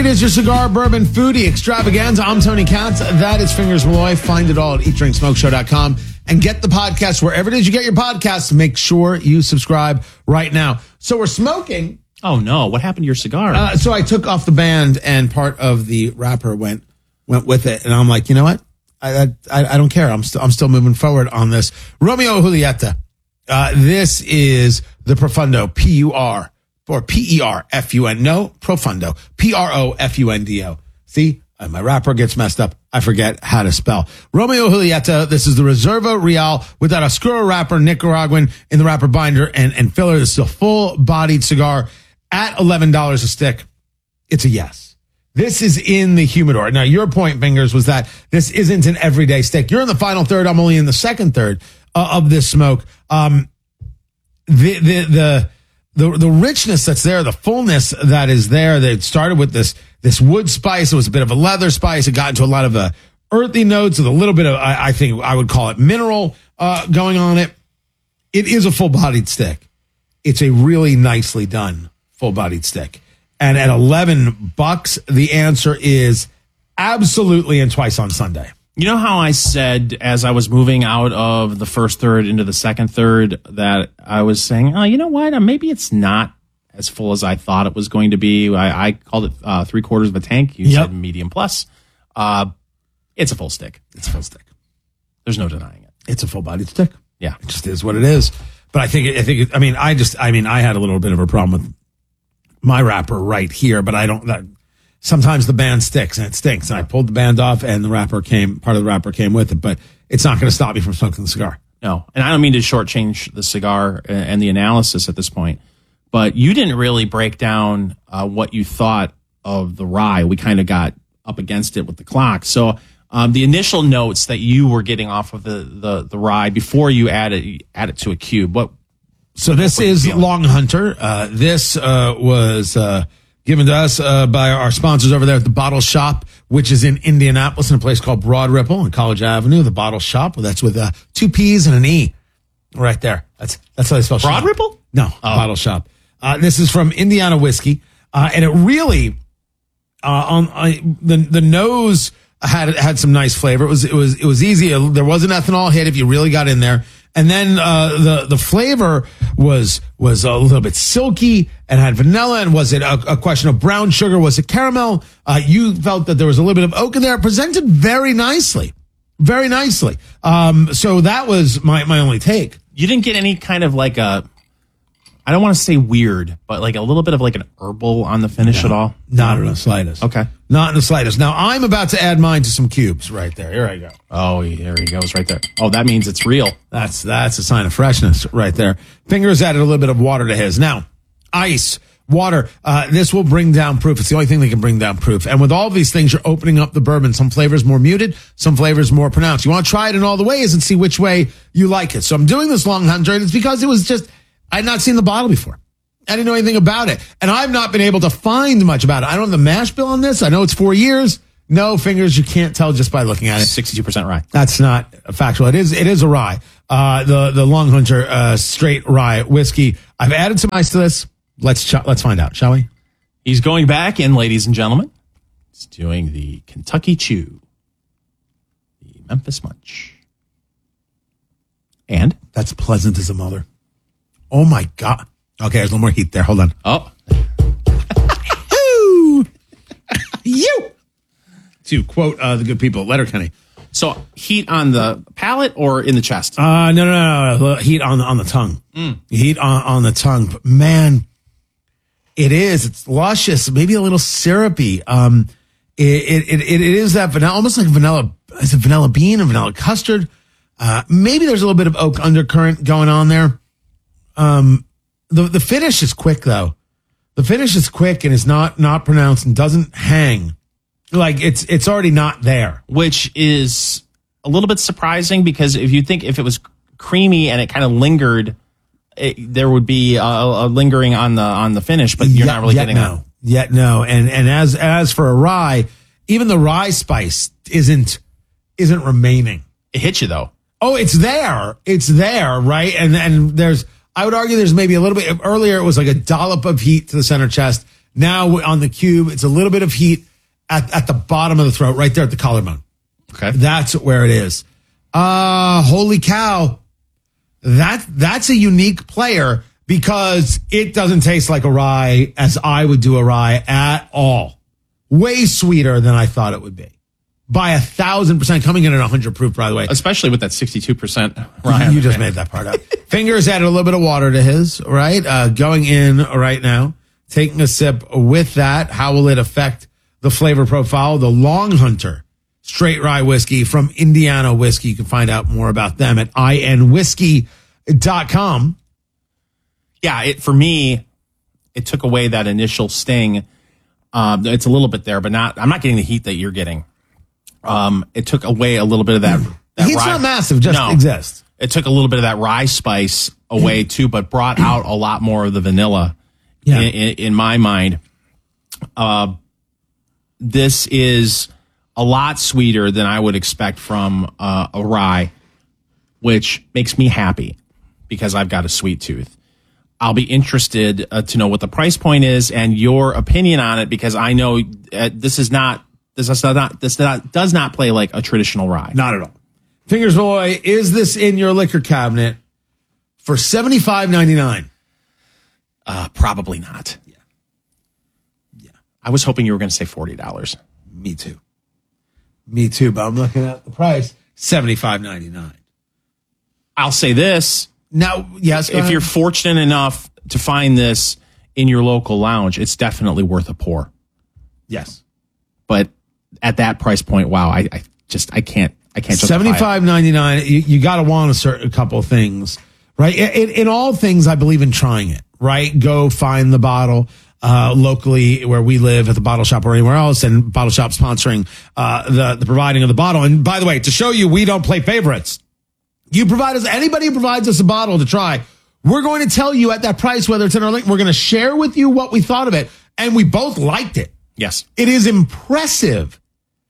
is your cigar bourbon foodie extravaganza. I'm Tony Katz. That is Fingers Malloy. Find it all at eatdrinksmokeshow.com and get the podcast wherever it is you get your podcasts. Make sure you subscribe right now. So we're smoking. Oh no! What happened to your cigar? So I took off the band and part of the wrapper went with it, and I'm like, you know what? I don't care. I'm still moving forward on this. Romeo Julieta. This is the Profundo, P-U-R, or P-E-R-F-U-N. No, Profundo, P-R-O-F-U-N-D-O. See, my wrapper gets messed up. I forget how to spell. Romeo Julieta, this is the Reserva Real with that Oscuro wrapper, Nicaraguan, in the wrapper binder and filler. This is a full-bodied cigar at $11 a stick. It's a yes. This is in the humidor. Now, your point, Fingers, was that this isn't an everyday stick. You're in the final third. I'm only in the second third of this smoke. The richness that's there, the fullness that is there, that started with this wood spice. It was a bit of a leather spice. It got into a lot of earthy notes with a little bit of, I think I would call it mineral going on it. It is a full-bodied stick. It's a really nicely done full-bodied stick. And at $11, the answer is absolutely and twice on Sunday. You know how I said as I was moving out of the first third into the second third that I was saying, oh, you know what? Maybe it's not as full as I thought it was going to be. I called it 3/4 of a tank. You said medium plus. It's a full stick. It's a full stick. There's no denying it. It's a full-bodied stick. Yeah. It just is what it is. But I had a little bit of a problem with my wrapper right here, but sometimes the band sticks and it stinks. And I pulled the band off and part of the wrapper came with it, but it's not going to stop me from smoking the cigar. No. And I don't mean to shortchange the cigar and the analysis at this point, but you didn't really break down what you thought of the rye. We kind of got up against it with the clock. So the initial notes that you were getting off of the rye before you add it to a cube, So this is Long Hunter. This was given to us by our sponsors over there at the Bottle Shop, which is in Indianapolis in a place called Broad Ripple on College Avenue. The Bottle Shop. That's with 2 P's and an E right there. That's how they spell Broad shop. Ripple? No, Bottle Shop. This is from Indiana Whiskey, and it really the nose had some nice flavor. It was easy. There was an ethanol hit if you really got in there. And then the flavor was a little bit silky and had vanilla. And was it a question of brown sugar? Was it caramel? You felt that there was a little bit of oak in there. Presented very nicely, very nicely. So that was my only take. You didn't get any kind of like I don't want to say weird, but like a little bit of like an herbal on the finish at all? Not in the slightest. Okay. Not in the slightest. Now, I'm about to add mine to some cubes right there. Here I go. Oh, there he goes right there. Oh, that means it's real. That's a sign of freshness right there. Fingers added a little bit of water to his. Now, ice, water, this will bring down proof. It's the only thing that can bring down proof. And with all of these things, you're opening up the bourbon. Some flavors more muted, some flavors more pronounced. You want to try it in all the ways and see which way you like it. So I'm doing this Long Hunter, and it's because it was just, I had not seen the bottle before. I didn't know anything about it. And I've not been able to find much about it. I don't have the mash bill on this. I know it's 4 years. No, Fingers, you can't tell just by looking at it. 62% rye. That's not factual. It is a rye. The Long Hunter straight rye whiskey. I've added some ice to this. Let's find out, shall we? He's going back in, ladies and gentlemen. He's doing the Kentucky Chew, the Memphis Munch. And? That's pleasant as a mother. Oh, my God. Okay, there's a little more heat there. Hold on. Oh. You! To quote the good people at Letterkenny. So heat on the palate or in the chest? No. Heat on the tongue. Heat on the tongue. But man, it's luscious, maybe a little syrupy. It is that vanilla, almost like vanilla. Is it vanilla bean or vanilla custard? Maybe there's a little bit of oak undercurrent going on there. The finish is quick though. The finish is quick and is not pronounced and doesn't hang. Like it's already not there. Which is a little bit surprising because if it was creamy and it kind of lingered, there would be a lingering on the finish, but you're not really getting that. Yet no. And as for a rye, even the rye spice isn't remaining. It hits you though. Oh, it's there. It's there, right? And I would argue there's maybe a little bit earlier. It was like a dollop of heat to the center chest. Now on the cube, it's a little bit of heat at the bottom of the throat, right there at the collarbone. Okay. That's where it is. Holy cow. That's a unique player because it doesn't taste like a rye as I would do a rye at all. Way sweeter than I thought it would be. By 1,000%, coming in at 100 proof, by the way. Especially with that 62% rye. You just made that part up. Fingers added a little bit of water to his, right? Going in right now, taking a sip with that. How will it affect the flavor profile? The Long Hunter straight rye whiskey from Indiana Whiskey. You can find out more about them at inwhiskey.com. Yeah, for me, it took away that initial sting. It's a little bit there, but I'm not getting the heat that you're getting. It took away a little bit of that Heat's rye. not massive, just exists. It took a little bit of that rye spice away too, but brought out a lot more of the vanilla in my mind. This is a lot sweeter than I would expect from a rye, which makes me happy because I've got a sweet tooth. I'll be interested to know what the price point is and your opinion on it, because I know this does not play like a traditional rye. Not at all. Fingers Boy, is this in your liquor cabinet for $75.99? Probably not. Yeah. I was hoping you were going to say $40. Me too, but I'm looking at the price, $75.99. I'll say this. Now, yes, if you're fortunate enough to find this in your local lounge, it's definitely worth a pour. Yes. But at that price point, wow, I can't $75.99. You got to want a couple of things, right? In all things, I believe in trying it, right? Go find the bottle locally where we live at the bottle shop or anywhere else, and bottle shop sponsoring the providing of the bottle. And by the way, to show you we don't play favorites, anybody who provides us a bottle to try, we're going to tell you at that price whether it's in our link. We're going to share with you what we thought of it, and we both liked it. Yes, it is impressive.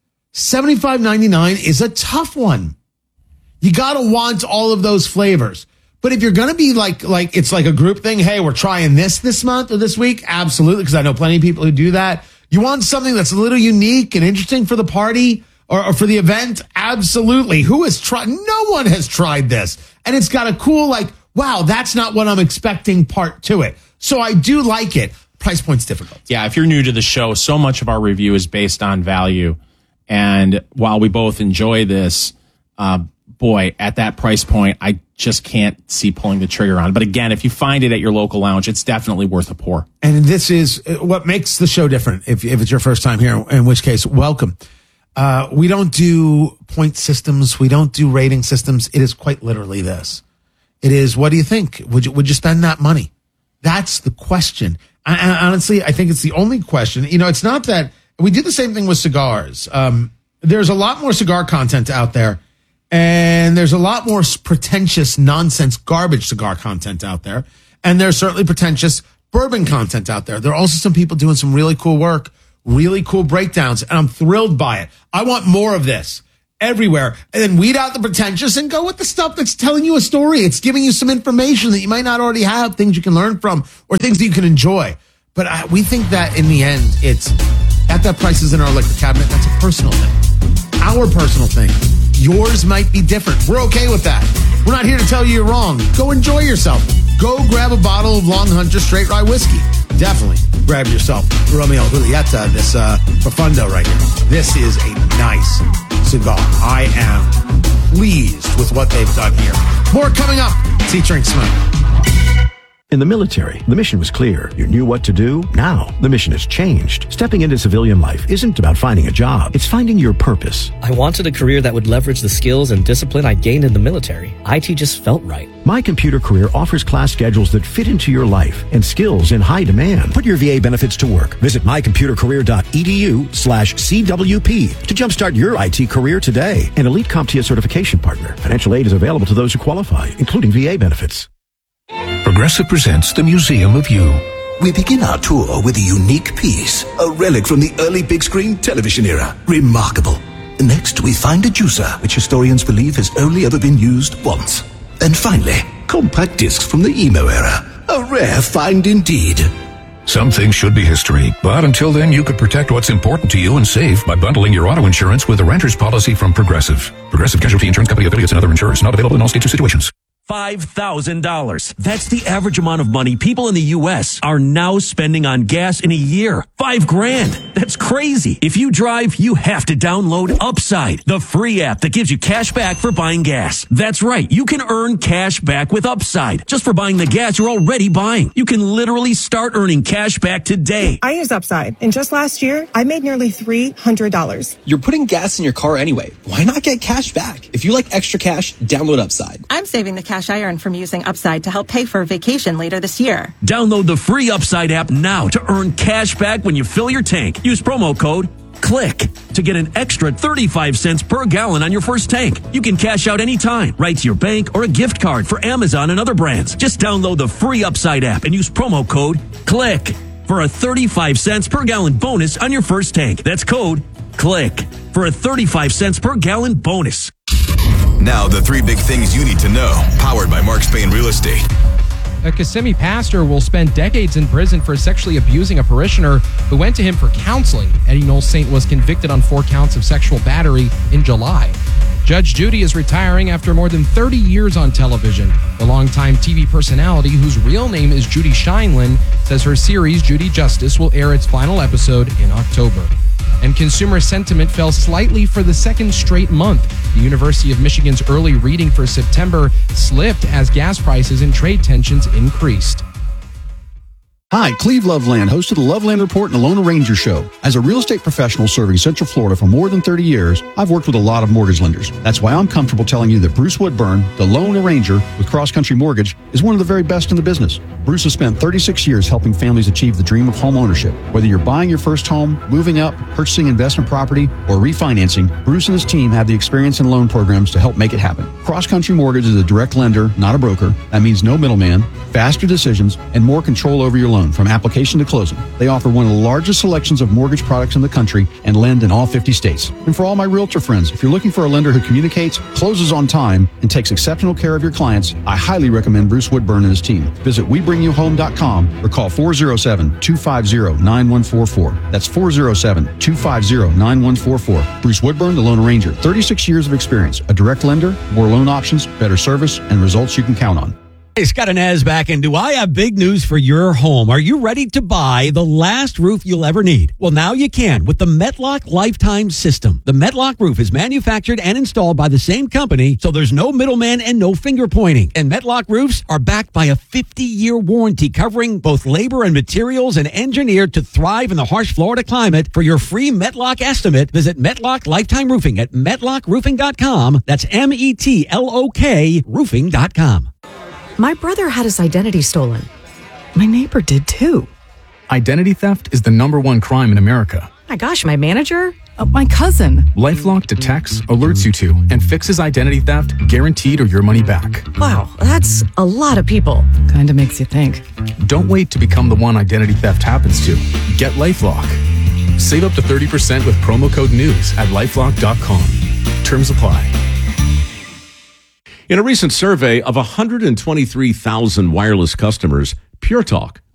$75.99 is a tough one. You got to want all of those flavors. But if you're going to be like it's like a group thing, hey, we're trying this month or this week, absolutely, because I know plenty of people who do that. You want something that's a little unique and interesting for the party or for the event, absolutely. Who has tried? No one has tried this. And it's got a cool, wow, that's not what I'm expecting part to it. So I do like it. Price point's difficult. Yeah, if you're new to the show, so much of our review is based on value. And while we both enjoy this, boy, at that price point, I just can't see pulling the trigger on. But again, if you find it at your local lounge, it's definitely worth a pour. And this is what makes the show different. If it's your first time here, in which case, welcome. We don't do point systems. We don't do rating systems. It is quite literally this. It is, what do you think? Would you spend that money? That's the question. Honestly, I think it's the only question. It's not that we do the same thing with cigars. There's a lot more cigar content out there, and there's a lot more pretentious nonsense garbage cigar content out there. And there's certainly pretentious bourbon content out there. There are also some people doing some really cool work, really cool breakdowns, and I'm thrilled by it. I want more of this everywhere, and then weed out the pretentious and go with the stuff that's telling you a story. It's giving you some information that you might not already have, things you can learn from, or things that you can enjoy. But we think that in the end, it's at that price is in our liquor cabinet. That's a personal thing, our personal thing. Yours might be different. We're okay with that. We're not here to tell you you're wrong. Go enjoy yourself. Go grab a bottle of Long Hunter straight rye whiskey. Definitely grab yourself Romeo Julieta, this Profundo right here. This is a nice cigar. I am pleased with what they've done here. More coming up. Featuring Smoke. In the military, the mission was clear. You knew what to do. Now, the mission has changed. Stepping into civilian life isn't about finding a job. It's finding your purpose. I wanted a career that would leverage the skills and discipline I gained in the military. IT just felt right. My Computer Career offers class schedules that fit into your life and skills in high demand. Put your VA benefits to work. Visit mycomputercareer.edu/CWP to jumpstart your IT career today. An elite CompTIA certification partner. Financial aid is available to those who qualify, including VA benefits. Progressive presents the Museum of You. We begin our tour with a unique piece, a relic from the early big screen television era. Remarkable. Next, we find a juicer, which historians believe has only ever been used once. And finally, compact discs from the emo era. A rare find indeed. Some things should be history, but until then, you could protect what's important to you and save by bundling your auto insurance with a renter's policy from Progressive. Progressive Casualty Insurance Company affiliates and other insurers. Not available in all states or situations. $5,000. That's the average amount of money people in the U.S. are now spending on gas in a year. $5,000. That's crazy. If you drive, you have to download Upside, the free app that gives you cash back for buying gas. That's right. You can earn cash back with Upside just for buying the gas you're already buying. You can literally start earning cash back today. I use Upside, and just last year, I made nearly $300. You're putting gas in your car anyway. Why not get cash back? If you like extra cash, download Upside. I'm saving the cash I earn from using Upside to help pay for a vacation later this year. Download the free Upside app now to earn cash back when you fill your tank. Use promo code CLICK to get an extra 35 cents per gallon on your first tank. You can cash out anytime, right to your bank or a gift card for Amazon and other brands. Just download the free Upside app and use promo code CLICK for a 35 cents per gallon bonus on your first tank. That's code CLICK for a 35 cents per gallon bonus. Now, the 3 big things you need to know, powered by Mark Spain Real Estate. A Kissimmee pastor will spend decades in prison for sexually abusing a parishioner who went to him for counseling. Eddie Knowles Saint was convicted on 4 counts of sexual battery in July. Judge Judy is retiring after more than 30 years on television. The longtime TV personality, whose real name is Judy Scheinlin, says her series, Judy Justice, will air its final episode in October. And consumer sentiment fell slightly for the second straight month. The University of Michigan's early reading for September slipped as gas prices and trade tensions increased. Hi, Cleve Loveland, host of the Loveland Report and the Lone Ranger Show. As a real estate professional serving Central Florida for more than 30 years, I've worked with a lot of mortgage lenders. That's why I'm comfortable telling you that Bruce Woodburn, the Lone Ranger with Cross Country Mortgage, is one of the very best in the business. Bruce has spent 36 years helping families achieve the dream of home ownership. Whether you're buying your first home, moving up, purchasing investment property, or refinancing, Bruce and his team have the experience and loan programs to help make it happen. Cross Country Mortgage is a direct lender, not a broker. That means no middleman, faster decisions, and more control over your loan from application to closing. They offer one of the largest selections of mortgage products in the country and lend in all 50 states. And for all my realtor friends, if you're looking for a lender who communicates, closes on time, and takes exceptional care of your clients, I highly recommend Bruce Woodburn and his team. Visit WeBringYouHome.com or call 407-250-9144. That's 407-250-9144. Bruce Woodburn, the Lone Ranger. 36 years of experience. A direct lender, more loan options, better service, and results you can count on. Hey, Scott and Az back, and do I have big news for your home? Are you ready to buy the last roof you'll ever need? Well, now you can with the Metlock Lifetime System. The Metlock roof is manufactured and installed by the same company, so there's no middleman and no finger pointing. And Metlock roofs are backed by a 50-year warranty covering both labor and materials and engineered to thrive in the harsh Florida climate. For your free Metlock estimate, visit Metlock Lifetime Roofing at metlockroofing.com. That's METLOK roofing.com. My brother had his identity stolen. My neighbor did too. Identity theft is the #1 crime in America. My gosh, my manager? My cousin. LifeLock detects, alerts you to, and fixes identity theft, guaranteed or your money back. Wow, that's a lot of people. Kinda makes you think. Don't wait to become the one identity theft happens to. Get LifeLock. Save up to 30% with promo code NEWS at LifeLock.com. Terms apply. In a recent survey of 123,000 wireless customers, Pure Talk